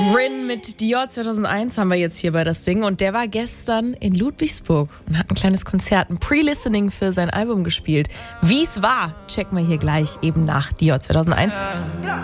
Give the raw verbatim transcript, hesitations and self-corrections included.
Rin mit Dior zweitausendeins haben wir jetzt hier bei das Ding. Und der war gestern in Ludwigsburg und hat ein kleines Konzert, ein Pre-Listening für sein Album gespielt. Wie es war, checken wir hier gleich eben nach Dior zweitausendeins.